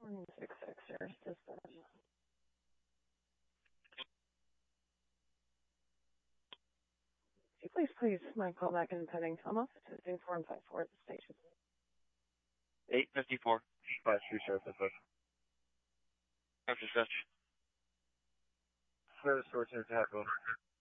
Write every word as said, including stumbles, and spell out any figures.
one six six, sir. Dispatch. Please, please, my call back in pending. I'm off to two four and five four at the station. eight fifty-four. Five three sheriff dispatch. After dispatch. Service store to tackle.